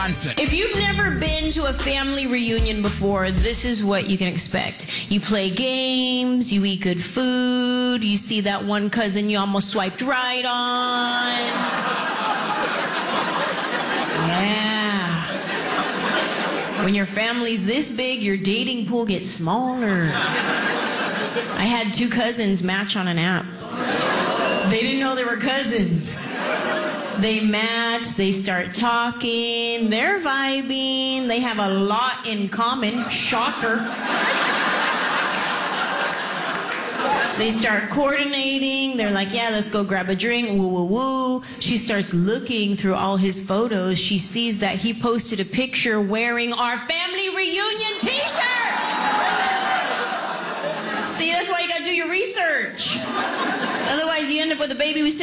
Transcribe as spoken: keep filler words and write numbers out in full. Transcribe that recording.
If you've never been to a family reunion before, this is what you can expect. You play games, you eat good food, you see that one cousin you almost swiped right on. Yeah. When your family's this big, your dating pool gets smaller. I had two cousins match on an app. They didn't know they were cousins. They match, they start talking, they're vibing, they have a lot in common. Shocker. They start coordinating, they're like, yeah, let's go grab a drink, woo woo woo. She starts looking through all his photos. She sees that he posted a picture wearing our family reunion t-shirt. See, that's why you gotta do your research. Otherwise you end up with a baby with six